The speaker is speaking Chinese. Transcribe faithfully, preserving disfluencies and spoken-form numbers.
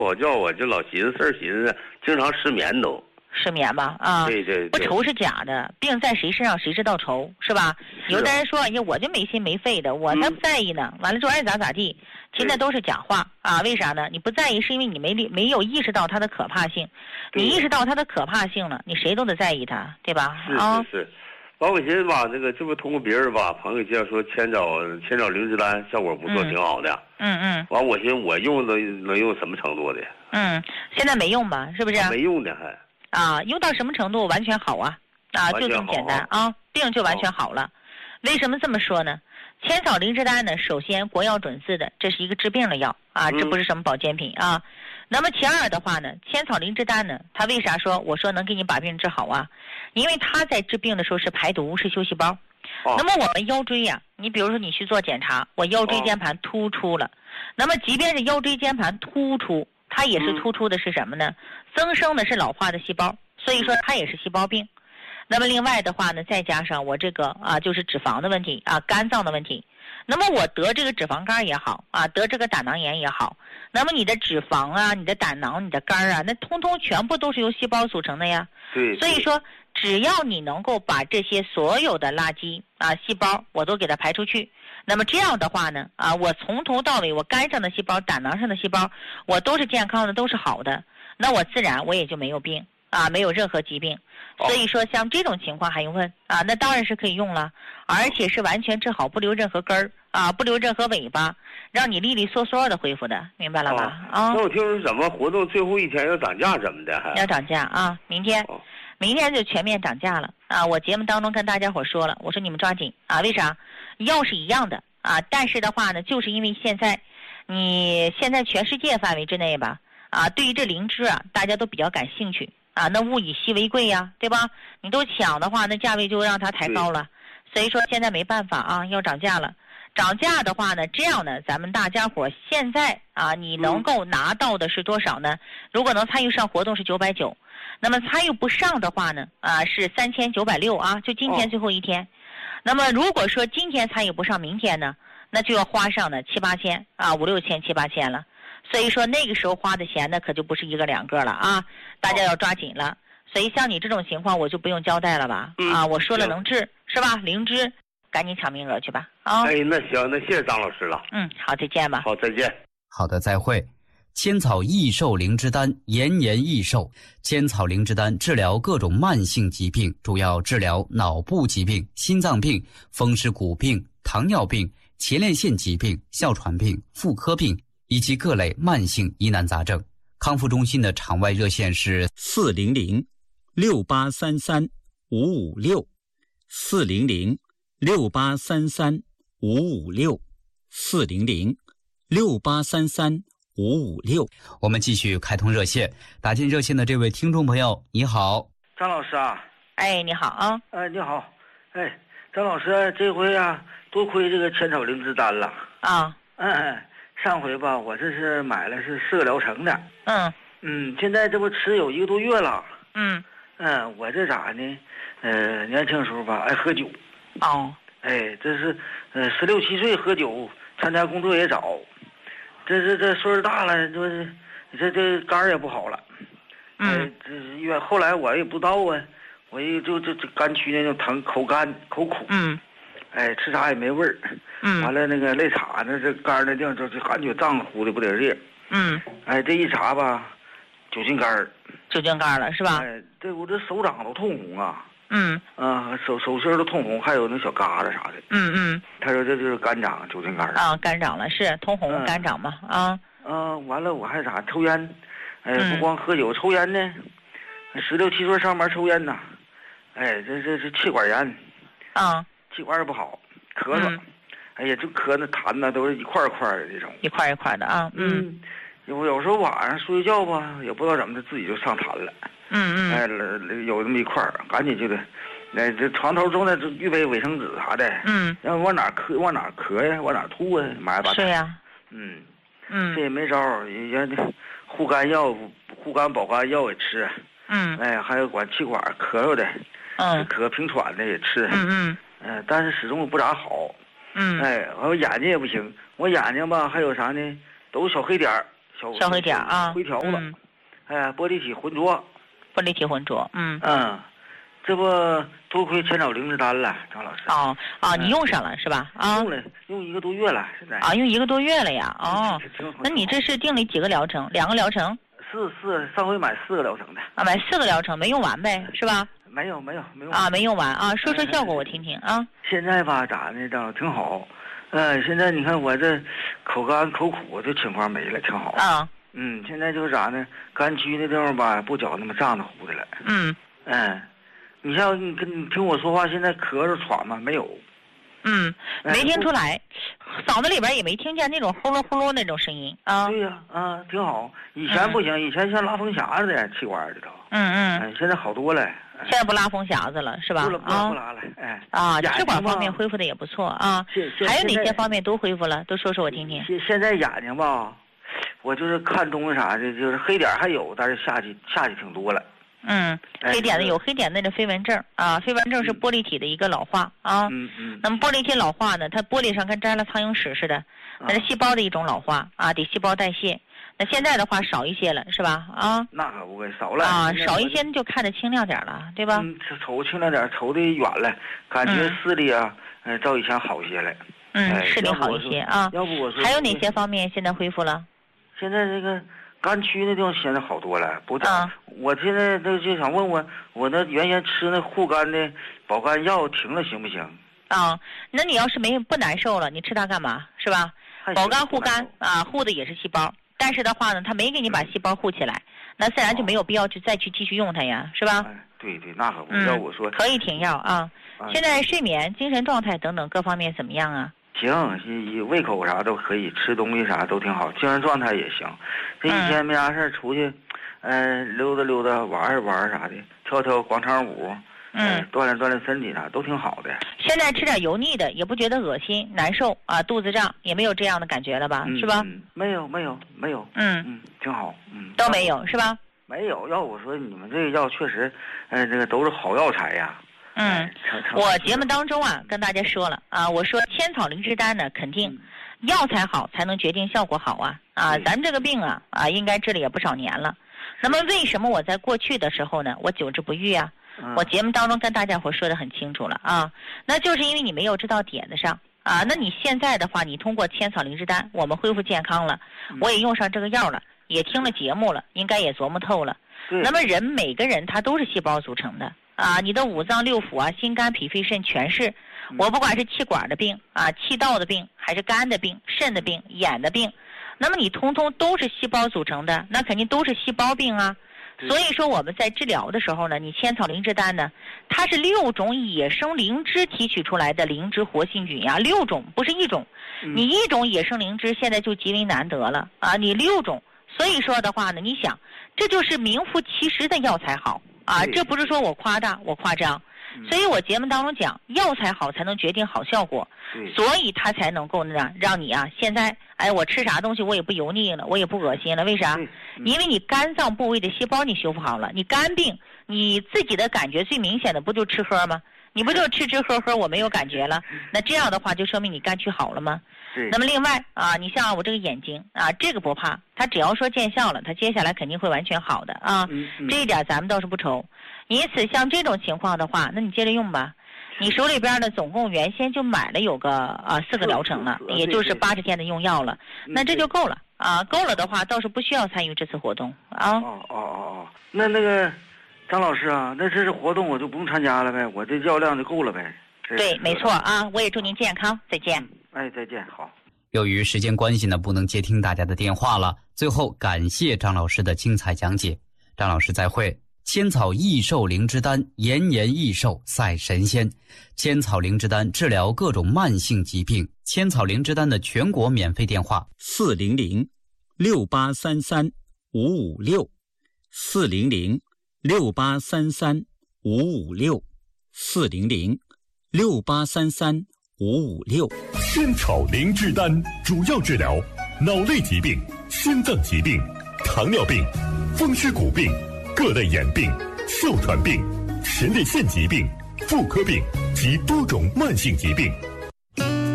我叫我就老寻思事儿，寻思经常失眠都。 失眠吧，啊， 对对对， 不愁是假的，病在谁身上谁知道愁，是吧？ 是有的人说，哎呀，我就没心没肺的，我才不在意呢。嗯、完了之后爱咋咋地，其实那都是假话啊。为啥呢？你不在意，是因为你没没有意识到它的可怕性。你意识到它的可怕性了，你谁都得在意它，对吧？ 是是是。完、啊，我寻思吧，这个这不通过别人吧，朋友介绍说千草千草灵芝丹效果不错，嗯、挺好的。 嗯嗯。 完，我寻思我用能能用什么程度的？ 嗯，现在没用吧？是不是？ 没用呢还。 啊，用到什么程度完全好啊，啊，就这么简单啊，啊病就完全好了。为什么这么说呢？千草灵芝丹呢，首先国药准字的，这是一个治病的药啊，这不是什么保健品啊。嗯、那么其二的话呢，千草灵芝丹呢，它为啥说我说能给你把病治好啊？因为它在治病的时候是排毒，是修细胞。哦、那么我们腰椎呀、啊，你比如说你去做检查，我腰椎间盘突出了，哦、那么即便是腰椎间盘突出。它也是突出的是什么呢？嗯、增生的是老化的细胞，所以说它也是细胞病。那么另外的话呢，再加上我这个啊，就是脂肪的问题啊，肝脏的问题。那么我得这个脂肪肝也好啊，得这个胆囊炎也好，那么你的脂肪啊，你的胆囊、你的肝啊，那通通全部都是由细胞组成的呀。 对。 所以说，只要你能够把这些所有的垃圾啊细胞，我都给它排出去。那么这样的话呢，啊，我从头到尾，我肝上的细胞、胆囊上的细胞，我都是健康的，都是好的，那我自然我也就没有病啊，没有任何疾病。所以说，像这种情况还用问啊？那当然是可以用了，而且是完全治好，不留任何根儿啊，不留任何尾巴，让你利利索索的恢复的，明白了吧？啊。 那我听说什么活动最后一天要涨价什么的，还要涨价啊！明天，哦、明天就全面涨价了啊！我节目当中跟大家伙说了，我说你们抓紧啊！为啥？药是一样的啊，但是的话呢，就是因为现在，你现在全世界范围之内吧，啊，对于这灵芝啊，大家都比较感兴趣啊，那物以稀为贵呀，对吧？你都抢的话，那价位就让它抬高了。所以说现在没办法啊，要涨价了。涨价的话呢，这样呢，咱们大家伙现在啊，你能够拿到的是多少呢？如果能参与上活动是九百九，那么参与不上的话呢，啊是三千九百六啊，就今天最后一天。哦、那么如果说今天参与不上，明天呢，那就要花上呢七八千啊，五六千七八千了。所以说那个时候花的钱呢，可就不是一个两个了啊，大家要抓紧了。所以像你这种情况，我就不用交代了吧？嗯、啊，我说了能治是吧？灵芝。赶紧抢名额去吧！啊、哦， 哎，那行，那谢谢张老师了。 嗯，好，再见吧。 好，再见。 好的，再会。千草益寿灵芝丹延年益寿。千草灵芝丹治疗各种慢性疾病，主要治疗脑部疾病、心脏病、风湿骨病、糖尿病、前列腺疾病、哮喘病、妇科病以及各类慢性疑难杂症。康复中心的场外热线是四零零六八三三五五六四零零。六八三三五五六四零零六八三三五五六。 我们继续开通热线，打进热线的这位听众朋友，你好， 张老师啊。 哎，你好啊。 哎，你好。哎，张老师，这回啊，多亏这个千草灵芝丹了啊。 嗯，上回吧，我这是买了是四个疗程的。 嗯嗯，现在这不吃有一个多月了。 嗯嗯，我这咋呢？呃，年轻时候吧，爱喝酒。 哦， 哎，这是，呃，十六七岁喝酒，参加工作也早，这这这岁数大了，就是这这肝也不好了。 嗯， 哎、这越后来我也不知道啊，我一就这这肝区那种疼，口干口苦。 嗯， 哎，吃啥也没味儿。 嗯， 完了那个肋叉那这肝那地方就就感觉胀乎的不得劲。 嗯， 哎，这一查吧，酒精肝。 酒精肝了是吧？ 哎，这我这手掌都通红啊。 嗯啊，手手心都通红，还有那小疙瘩啥的。 嗯嗯， 他说这就是肝长酒精肝啊，肝长了是通红、嗯、肝长嘛啊。 嗯，完了我还咋抽烟？哎，不光喝酒，抽烟呢。十六七岁上班抽烟呐，哎，这这是气管炎。 啊， 气管也不好，咳嗽。嗯、哎呀，这咳那痰呢都是一块一块的这种。 一块一块的啊。 嗯，有有时候晚上睡觉吧，也不知道怎么的自己就上痰了。 嗯嗯， 哎，有这么一块儿，赶紧就得，哎，这床头中呢就预备卫生纸啥的。 嗯， 然后往哪咳往哪咳呀，往哪吐啊，买把。 是呀。 嗯嗯， 这也没招儿，也护肝药、护肝保肝药也吃。 嗯， 哎，还有管气管咳嗽的， 嗯， 咳平喘的也吃。 嗯嗯， 呃，但是始终不咋好。 嗯， 哎，我眼睛也不行，我眼睛吧还有啥呢？都有小黑点儿， 小小黑点啊， 灰条子， 嗯、 哎，玻璃体浑浊， 玻璃体浑浊，嗯嗯，这不多亏千草灵芝丹了，张老师。 哦哦，你用上了、嗯、是吧？啊， 用了，用一个多月了，现在。 啊，用一个多月了呀？哦，那你这是定了几个疗程？两个疗程？ 四四，上回买四个疗程的。 啊，买四个疗程没用完呗，是吧？ 没有没有没有啊，没用完啊，说说效果我听听啊。 现在吧，咋的？这挺好。嗯，现在你看我这口干口苦这情况没了，挺好。 啊。 嗯，现在就是啥呢？肝区那地方吧，不觉那么胀的乎的了。 嗯。 嗯，你像你跟你听我说话，现在咳嗽喘吗？没有。 嗯，没听出来，嗓子里边也没听见那种呼噜呼噜那种声音啊。 对呀，啊，挺好。以前不行，嗯、以前像拉风匣子的气管里头。 嗯嗯。 哎，现在好多了。 现在不拉风匣子了，是吧？ 不了不了不拉了，哎。 啊，气管方面恢复的也不错啊。还有哪些方面都恢复了？都说说我听听。 现现在眼睛吧，我就是看东西啥的，就是黑点还有，但是下去下去挺多了。 嗯，黑点的有黑点的那飞蚊症啊，飞蚊症是玻璃体的一个老化啊。 嗯嗯。 那么玻璃体老化呢，它玻璃上跟沾了苍蝇屎似的，那是细胞的一种老化啊，得细胞代谢。那现在的话少一些了，是吧？啊。 那可不会少了啊，少一些就看着清亮点了，对吧？ 嗯，瞅清亮点，瞅得远了，感觉视力啊，嗯，照以前好些了。 嗯，视力好一些啊。 要不我说。 还有哪些方面现在恢复了？ 现在这个。肝区那地方现在好多了，不啊！ 我现在都就想问问，我那原先吃那护肝的保肝药停了行不行？ 啊，那你要是没不难受了，你吃它干嘛？是吧？保肝护肝啊，护的也是细胞，但是的话呢，它没给你把细胞护起来，那自然就没有必要去再去继续用它呀，是吧？ 哎、对对，那可不要我说、 嗯、可以停药啊。现在睡眠、精神状态等等各方面怎么样啊？ 行，胃口啥都可以，吃东西啥都挺好，精神状态也行。这一天没啥事出去，嗯、呃，溜达溜达，玩一玩啥的，跳跳广场舞， 嗯， 呃、锻炼锻炼身体啥都挺好的。 现在吃点油腻的，也不觉得恶心难受啊，肚子胀也没有这样的感觉了吧？ 嗯、 是吧、 嗯？没有没有没有。 嗯嗯，挺好。嗯， 都没有是吧？ 没有，要我说你们这个药确实，呃，这个都是好药材呀。 嗯，我节目当中啊跟大家说了啊，我说千草灵芝丹呢，肯定药材好才能决定效果好啊啊，咱们这个病啊啊应该治了也不少年了。那么为什么我在过去的时候呢，我久治不愈啊？我节目当中跟大家伙说的很清楚了啊，那就是因为你没有知道点子上啊。那你现在的话，你通过千草灵芝丹，我们恢复健康了，我也用上这个药了，也听了节目了，应该也琢磨透了。那么人每个人他都是细胞组成的。啊，你的五脏六腑啊，心肝脾肺肾全是。我不管是气管的病啊，气道的病，还是肝的病、肾的病、眼的病，那么你通通都是细胞组成的，那肯定都是细胞病啊。所以说我们在治疗的时候呢，你千草灵芝丹呢，它是六种野生灵芝提取出来的灵芝活性菌呀，六种不是一种。你一种野生灵芝现在就极为难得了啊，你六种，所以说的话呢，你想，这就是名副其实的药材好。啊，这不是说我夸大，我夸张，所以我节目当中讲，药材好才能决定好效果，所以它才能够呢让你啊，现在哎，我吃啥东西我也不油腻了，我也不恶心了，为啥？因为你肝脏部位的细胞你修复好了，你肝病你自己的感觉最明显的不就吃喝吗？你不就吃吃喝喝我没有感觉了？那这样的话就说明你肝区好了吗？那么另外啊，你像我这个眼睛啊，这个不怕，它只要说见效了，它接下来肯定会完全好的啊。 嗯嗯、 这一点咱们倒是不愁。因此像这种情况的话，那你接着用吧。你手里边呢，总共原先就买了有个啊四个疗程了，也就是八十天的用药了，那这就够了啊。够了的话，倒是不需要参与这次活动啊。 哦哦哦哦，那那个张老师啊，那这次活动我就不用参加了呗，我这药量就够了呗。 对，没错啊，我也祝您健康，再见。 哎，再见，好。 由于时间关系呢，不能接听大家的电话了。最后感谢张老师的精彩讲解，张老师再会。千草益寿灵芝丹，延年益寿赛神仙。千草灵芝丹治疗各种慢性疾病。千草灵芝丹的全国免费电话： 四零零六八三三五五六，四零零六八三三五五六，四零零六八三三五五六。 千草灵芝丹主要治疗脑类疾病、心脏疾病、糖尿病、风湿骨病、各类眼病、哮喘病、前列腺疾病、妇科病及多种慢性疾病。